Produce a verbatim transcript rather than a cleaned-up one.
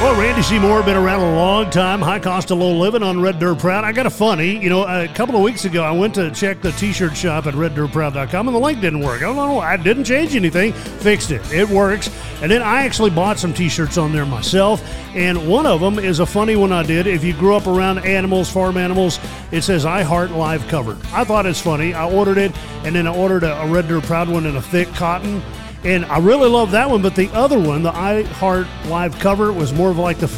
Well, Randy Seymour, been around a long time. High cost of low living on Red Dirt Proud. I got a funny, you know, a couple of weeks ago, I went to check the t-shirt shop at red dirt proud dot com, and the link didn't work. I don't know. I didn't change anything. Fixed it. It works. And then I actually bought some t-shirts on there myself, and one of them is a funny one I did. If you grew up around animals, farm animals, it says, I Heart Live Covered. I thought it's funny. I ordered it, and then I ordered a, a Red Dirt Proud one in a thick cotton. And I really love that one, but the other one, the I Heart Live cover, was more of like the